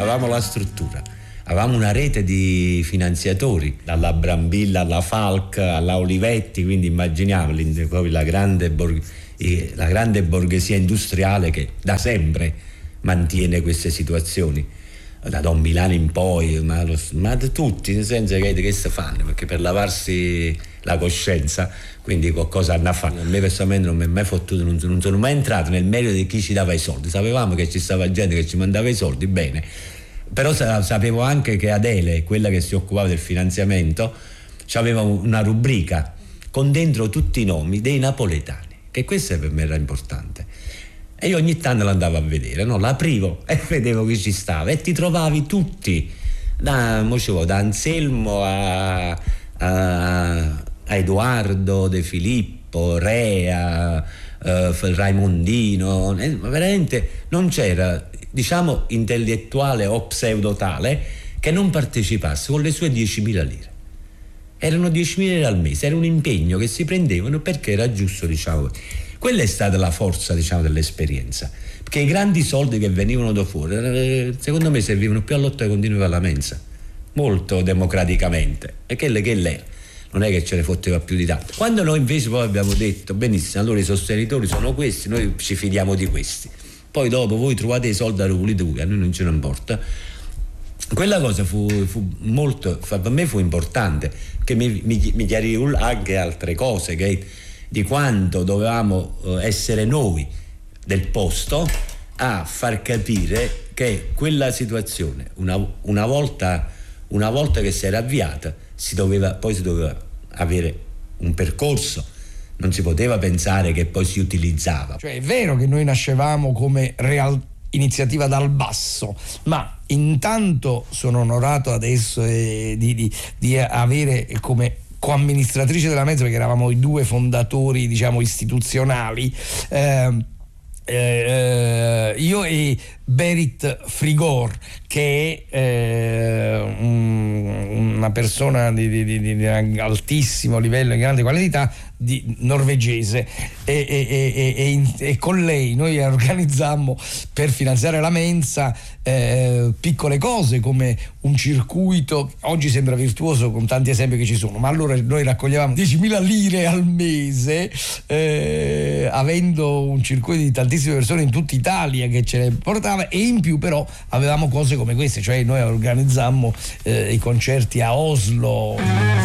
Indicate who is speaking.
Speaker 1: avevamo la struttura, avevamo una rete di finanziatori, dalla Brambilla alla Falc alla Olivetti, quindi immaginiamo la grande borghesia industriale che da sempre mantiene queste situazioni, da Don Milano in poi, ma tutti, nel senso che si fanno, perché per lavarsi la coscienza, quindi qualcosa hanno fatto. A me personalmente non mi è mai fottuto, non sono mai entrato nel merito di chi ci dava i soldi. Sapevamo che ci stava gente che ci mandava i soldi, bene, però sapevo anche che Adele, quella che si occupava del finanziamento, aveva una rubrica con dentro tutti i nomi dei napoletani, che questo per me era importante. E io ogni tanto l'andavo a vedere, no? L'aprivo e vedevo chi ci stava, e ti trovavi tutti, da Anselmo a Edoardo De Filippo, Rea, Raimondino, veramente non c'era, diciamo, intellettuale o pseudotale che non partecipasse con le sue 10.000 lire. Erano 10.000 lire al mese, era un impegno che si prendevano perché era giusto, diciamo. Quella è stata la forza, diciamo, dell'esperienza, perché i grandi soldi che venivano da fuori, secondo me, servivano più a lotta continua per la mensa, molto democraticamente, e che lei non è che ce ne fotteva più di tanto. Quando noi invece poi abbiamo detto benissimo, allora i sostenitori sono questi, noi ci fidiamo di questi, poi dopo voi trovate i soldi dove volete voi, a noi non ce ne importa. Quella cosa fu molto, per me fu importante, che mi chiarì anche altre cose, che di quanto dovevamo essere noi del posto a far capire che quella situazione, una volta che si era avviata, si doveva avere un percorso, non si poteva pensare che poi si utilizzava.
Speaker 2: Cioè è vero che noi nascevamo come iniziativa dal basso, ma intanto sono onorato adesso di avere come coamministratrice della Mensa, perché eravamo i due fondatori, diciamo, istituzionali, io e Berit Frigor, che è una persona di altissimo livello e grande qualità, norvegese, e con lei noi organizzammo, per finanziare la Mensa, piccole cose come un circuito, oggi sembra virtuoso con tanti esempi che ci sono, ma allora noi raccoglievamo 10.000 lire al mese, avendo un circuito di tantissime persone in tutta Italia che ce le portava, e in più però avevamo cose come queste, cioè noi organizzammo i concerti a Oslo.